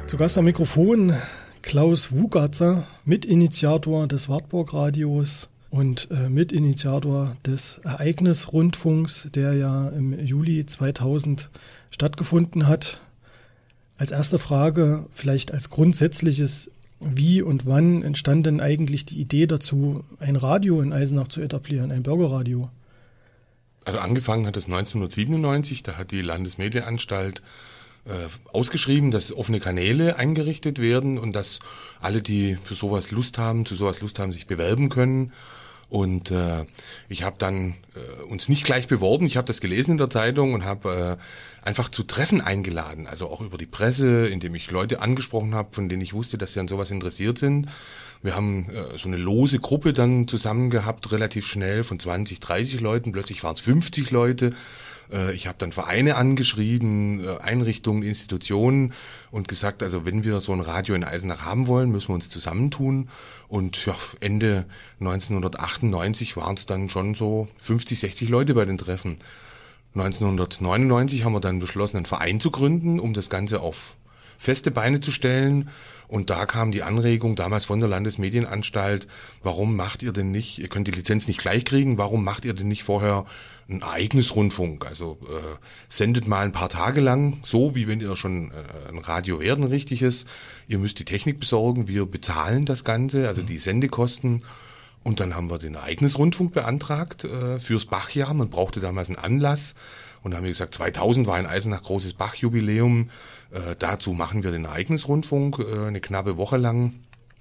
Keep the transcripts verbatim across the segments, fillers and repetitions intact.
Zu Gast am Mikrofon Klaus Wugatzer, Mitinitiator des Wartburg-Radios und äh, Mitinitiator des Ereignisrundfunks, der ja im Juli zweitausend stattgefunden hat. Als erste Frage, vielleicht als grundsätzliches, wie und wann entstand denn eigentlich die Idee dazu, ein Radio in Eisenach zu etablieren, ein Bürgerradio? Also angefangen hat es neunzehnhundertsiebenundneunzig, da hat die Landesmedienanstalt äh, ausgeschrieben, dass offene Kanäle eingerichtet werden und dass alle, die für sowas Lust haben, zu sowas Lust haben, sich bewerben können. Und äh, ich habe dann äh, uns nicht gleich beworben, ich habe das gelesen in der Zeitung und habe äh, einfach zu Treffen eingeladen, also auch über die Presse, indem ich Leute angesprochen habe, von denen ich wusste, dass sie an sowas interessiert sind. Wir haben äh, so eine lose Gruppe dann zusammen gehabt, relativ schnell von zwanzig, dreißig Leuten, plötzlich waren es fünfzig Leute. Äh, ich habe dann Vereine angeschrieben, äh, Einrichtungen, Institutionen und gesagt, also wenn wir so ein Radio in Eisenach haben wollen, müssen wir uns zusammentun. Und ja, Ende neunzehnhundertachtundneunzig waren es dann schon so fünfzig, sechzig Leute bei den Treffen. neunzehnhundertneunundneunzig haben wir dann beschlossen, einen Verein zu gründen, um das Ganze auf feste Beine zu stellen. Und da kam die Anregung damals von der Landesmedienanstalt, warum macht ihr denn nicht, ihr könnt die Lizenz nicht gleich kriegen, warum macht ihr denn nicht vorher einen Ereignisrundfunk? Also äh, sendet mal ein paar Tage lang, so wie wenn ihr schon äh, ein Radio wärt, ein richtiges. Ihr müsst die Technik besorgen, wir bezahlen das Ganze, also die Sendekosten. Und dann haben wir den Ereignisrundfunk beantragt äh, fürs Bachjahr. Man brauchte damals einen Anlass. Und dann haben wir gesagt, zweitausend war in Eisenach großes Bachjubiläum. Äh, dazu machen wir den Ereignisrundfunk äh, eine knappe Woche lang.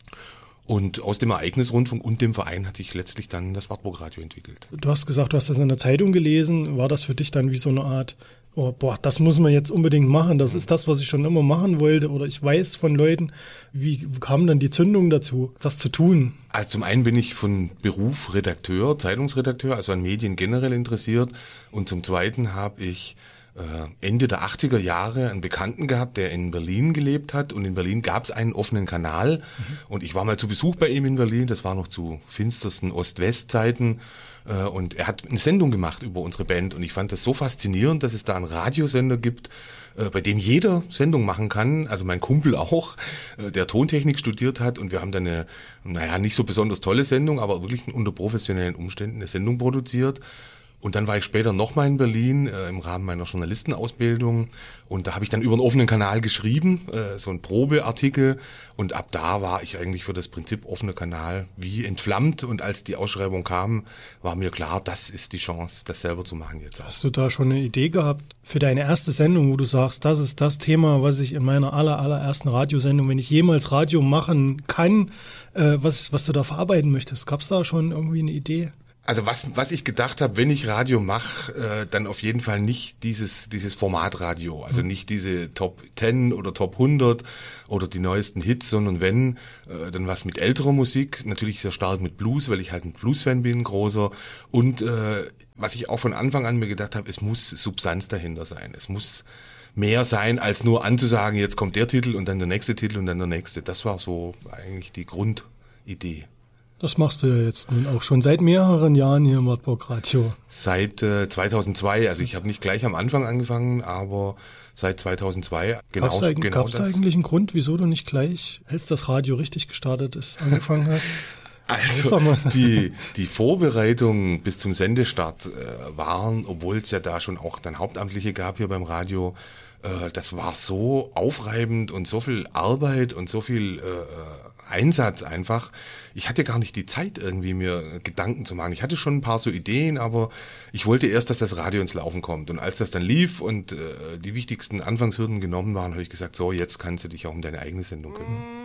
Und aus dem Ereignisrundfunk und dem Verein hat sich letztlich dann das Wartburg-Radio entwickelt. Du hast gesagt, du hast das in der Zeitung gelesen. War das für dich dann wie so eine Art, oh, boah, das muss man jetzt unbedingt machen, das ist das, was ich schon immer machen wollte? Oder ich weiß von Leuten, wie kam dann die Zündung dazu, das zu tun? Also zum einen bin ich von Beruf Redakteur, Zeitungsredakteur, also an Medien generell interessiert. Und zum zweiten habe ich Ende der achtziger Jahre einen Bekannten gehabt, der in Berlin gelebt hat, und in Berlin gab es einen offenen Kanal mhm. und ich war mal zu Besuch bei ihm in Berlin, das war noch zu finstersten Ost-West-Zeiten, und er hat eine Sendung gemacht über unsere Band und ich fand das so faszinierend, dass es da einen Radiosender gibt, bei dem jeder Sendung machen kann, also mein Kumpel auch, der Tontechnik studiert hat, und wir haben dann eine, naja, nicht so besonders tolle Sendung, aber wirklich unter professionellen Umständen eine Sendung produziert. Und dann war ich später nochmal in Berlin äh, im Rahmen meiner Journalistenausbildung, und da habe ich dann über einen offenen Kanal geschrieben, äh, so ein Probeartikel, und ab da war ich eigentlich für das Prinzip offener Kanal wie entflammt, und als die Ausschreibung kam, war mir klar, das ist die Chance, das selber zu machen jetzt. Hast du da schon eine Idee gehabt für deine erste Sendung, wo du sagst, das ist das Thema, was ich in meiner aller, allerersten Radiosendung, wenn ich jemals Radio machen kann, äh, was, was du da verarbeiten möchtest? Gab es da schon irgendwie eine Idee? Also was was ich gedacht habe, wenn ich Radio mache, äh, dann auf jeden Fall nicht dieses dieses Formatradio, also nicht diese Top zehn oder Top hundert oder die neuesten Hits, sondern wenn, äh, dann was mit älterer Musik, natürlich sehr stark mit Blues, weil ich halt ein Blues-Fan bin, ein großer, und äh, was ich auch von Anfang an mir gedacht habe, es muss Substanz dahinter sein, es muss mehr sein, als nur anzusagen, jetzt kommt der Titel und dann der nächste Titel und dann der nächste. Das war so eigentlich die Grundidee. Das machst du ja jetzt nun auch schon seit mehreren Jahren hier im Wartburg-Radio. Seit äh, zweitausendzwei, also ich habe nicht gleich am Anfang angefangen, aber seit zweitausendzwei genau. Gab es eigentlich, genau gab's da eigentlich einen Grund, wieso du nicht gleich, als das Radio richtig gestartet ist, angefangen hast? Also die, die Vorbereitungen bis zum Sendestart äh, waren, obwohl es ja da schon auch dann Hauptamtliche gab hier beim Radio, äh, das war so aufreibend und so viel Arbeit und so viel äh, Einsatz einfach. Ich hatte gar nicht die Zeit, irgendwie mir Gedanken zu machen. Ich hatte schon ein paar so Ideen, aber ich wollte erst, dass das Radio ins Laufen kommt. Und als das dann lief und äh, die wichtigsten Anfangshürden genommen waren, habe ich gesagt, so, jetzt kannst du dich auch um deine eigene Sendung kümmern.